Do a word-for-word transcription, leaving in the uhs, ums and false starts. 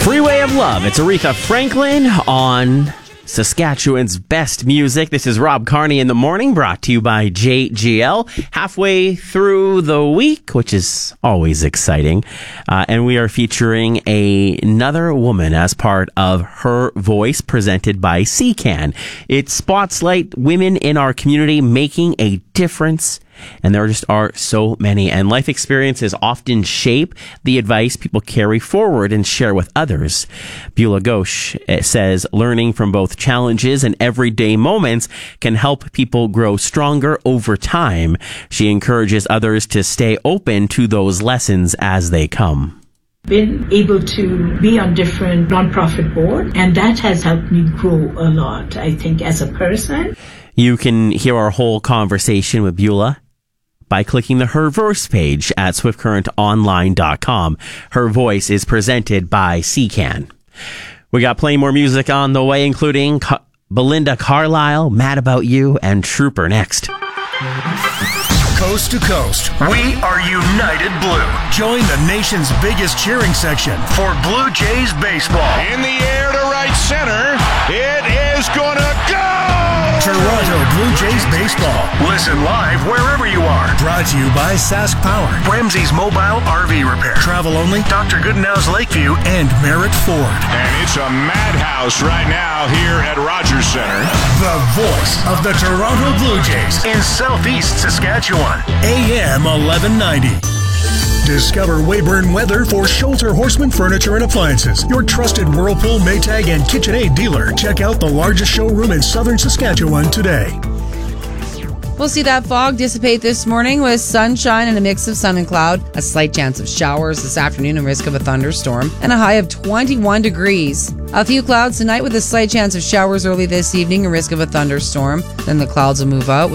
Freeway of Love. It's Aretha Franklin on Saskatchewan's best music. This is Rob Carney in the morning, brought to you by J G L. Halfway through the week, which is always exciting. Uh, and we are featuring a, another woman as part of Her Voice, presented by C C A N. It spotlights women in our community making a difference. And there just are so many. And life experiences often shape the advice people carry forward and share with others. Beulah Ghosh says learning from both challenges and everyday moments can help people grow stronger over time. She encourages others to stay open to those lessons as they come. Been able to be on different nonprofit boards, and that has helped me grow a lot, I think, as a person. You can hear our whole conversation with Beulah by clicking the Her Voice page at swift current online dot com. Her Voice is presented by C C A N. We got plenty more music on the way, including Ca- Belinda Carlisle, Mad About You, and Trooper next. Coast to coast, we are United Blue. Join the nation's biggest cheering section for Blue Jays baseball. In the air to right center, it is gonna go! Toronto Blue Jays baseball. Listen live wherever you are. Brought to you by Sask Power, Ramsey's Mobile R V Repair, Travel Only, Doctor Goodenow's Lakeview, and Merritt Ford. And it's a madhouse right now here at Rogers Center. The voice of the Toronto Blue Jays in Southeast Saskatchewan. A M eleven ninety. Discover Weyburn Weather for Shelter Horseman Furniture and Appliances, your trusted Whirlpool, Maytag, and KitchenAid dealer. Check out the largest showroom in southern Saskatchewan today. We'll see that fog dissipate this morning with sunshine and a mix of sun and cloud, a slight chance of showers this afternoon and risk of a thunderstorm, and a high of twenty-one degrees. A few clouds tonight with a slight chance of showers early this evening and risk of a thunderstorm. Then the clouds will move out